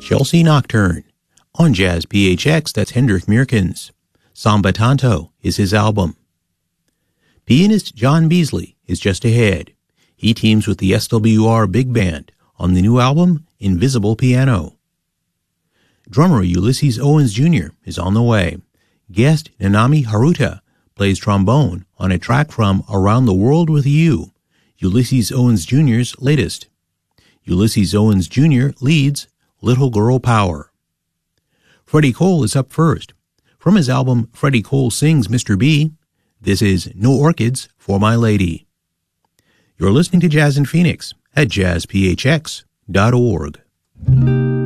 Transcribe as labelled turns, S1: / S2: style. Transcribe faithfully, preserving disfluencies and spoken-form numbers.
S1: Chelsea Nocturne. On Jazz P H X, that's Hendrik Meerkens. Samba Tanto is his album. Pianist John Beasley is just ahead. He teams with the S W R Big Band on the new album, Invisible Piano. Drummer Ulysses Owens Junior is on the way. Guest Nanami Haruta plays trombone on a track from Around the World with You, Ulysses Owens Junior's latest. Ulysses Owens Junior leads Little Girl Power. Freddie Cole is up first. From his album Freddie Cole Sings Mister B, this is No Orchids for My Lady. You're listening to Jazz in Phoenix at jazz p h x dot org.